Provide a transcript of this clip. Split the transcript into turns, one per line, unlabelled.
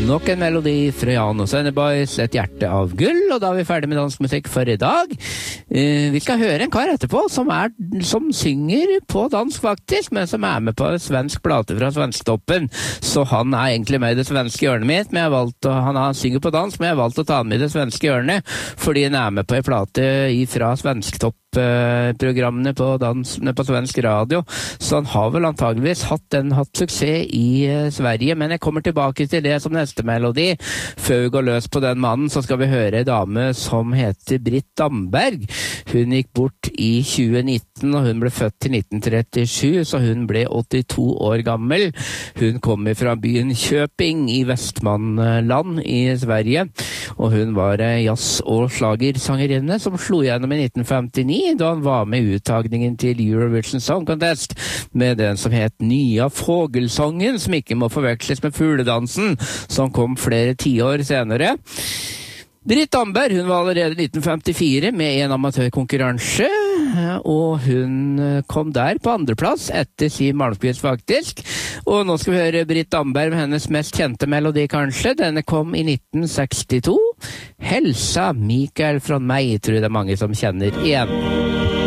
Nok en melodi fra Jan og Sønne Boys, Et hjerte av gull, og da er vi ferdig med dansk musikk for i dag. Vi skal høre en kar etterpå som synger på dansk faktisk, men som er med på en svensk plate fra Svensktoppen. Så han er egentlig med i det svenske hjørnet mitt, men han synger på dansk, men jeg har valgt å ta han med i det svenske hjørnet, fordi han er med på en plate fra Svensktopp-programmene på svensk radio, så han har vel antageligvis hatt suksess i Sverige, men jeg kommer tilbake til det som neste melodi. Før vi går løs på den mannen, så skal vi høre en dame som heter Britt Damberg. Hun gikk bort i 2019, og hun ble født i 1937, så hun ble 82 år gammel. Hun kommer fra byen Köping i Vestmanland i Sverige, og hun var jazz- og slagersangerinne som slo gjennom i 1959, da han var med i uttagningen til Eurovision Song Contest med den som het Nya Fågelsangen, som ikke må forveksles med fugledansen, som kom flere tiår senere. Britt Damberg, hun var allerede i 1954 med en amatørkonkurranse, og hun kom der på andreplass etter Siv Malmquist faktisk. Og nå skal vi høre Britt Damberg med hennes mest kjente melodi kanskje. Denne kom i 1962. Helsa Mikael fra meg, tror jeg det er mange som kjenner igjen.